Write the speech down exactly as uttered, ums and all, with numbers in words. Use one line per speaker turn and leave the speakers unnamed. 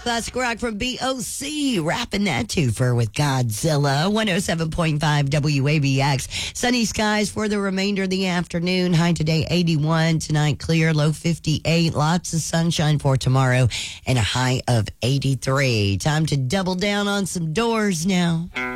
Classic rock from B O C, wrapping that twofer with Godzilla. one oh seven point five W A B X. Sunny skies for the remainder of the afternoon. High today eighty-one. Tonight clear, low fifty-eight. Lots of sunshine for tomorrow and a high of eighty-three. Time to double down on some Doors now.